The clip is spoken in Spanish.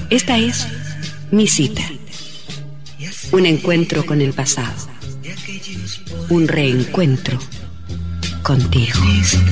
Esta es mi cita. Un encuentro con el pasado. Un reencuentro contigo.